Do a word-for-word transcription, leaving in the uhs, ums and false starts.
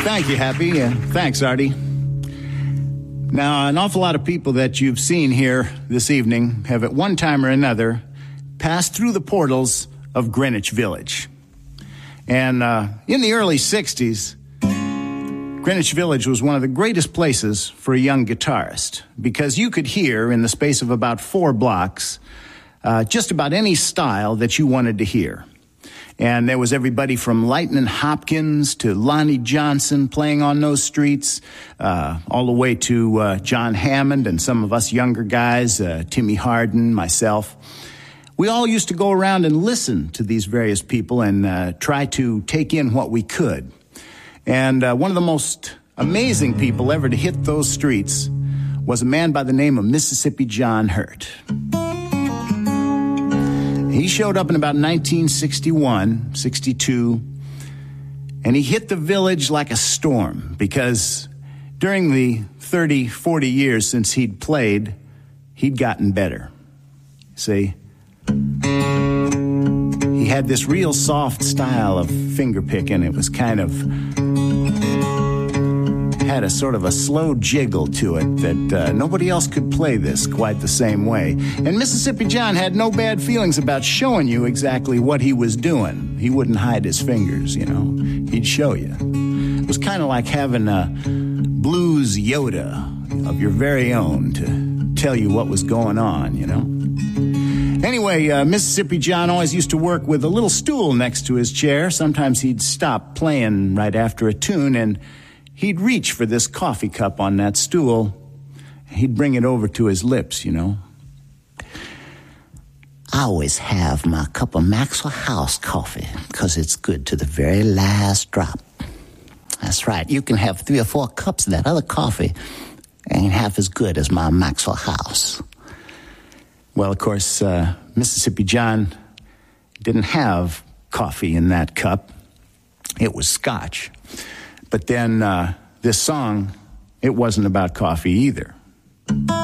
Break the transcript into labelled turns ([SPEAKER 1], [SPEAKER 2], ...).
[SPEAKER 1] Thank you, Happy. Uh, thanks, Artie. Now, an awful lot of people that you've seen here this evening have at one time or another passed through the portals of Greenwich Village. And uh, in the early sixties, Greenwich Village was one of the greatest places for a young guitarist because you could hear in the space of about four blocks uh, just about any style that you wanted to hear. And there was everybody from Lightnin' Hopkins to Lonnie Johnson playing on those streets, uh, all the way to uh, John Hammond and some of us younger guys, uh, Timmy Hardin, myself. We all used to go around and listen to these various people and uh, try to take in what we could. And uh, one of the most amazing people ever to hit those streets was a man by the name of Mississippi John Hurt. He showed up in about nineteen sixty-one, sixty-two, and he hit the village like a storm because during the thirty, forty years since he'd played, he'd gotten better. See, he had this real soft style of finger picking. It was kind of, had a sort of a slow jiggle to it that uh, nobody else could play this quite the same way. And Mississippi John had no bad feelings about showing you exactly what he was doing. He wouldn't hide his fingers, you know. He'd show you. It was kind of like having a blues Yoda of your very own to tell you what was going on, you know. Anyway, uh, Mississippi John always used to work with a little stool next to his chair. Sometimes he'd stop playing right after a tune and he'd reach for this coffee cup on that stool. He'd bring it over to his lips, you know. I always have my cup of Maxwell House coffee because it's good to the very last drop. That's right. You can have three or four cups of that other coffee. Ain't half as good as my Maxwell House. Well, of course, uh, Mississippi John didn't have coffee in that cup. It was scotch. But then uh, this song, it wasn't about coffee either.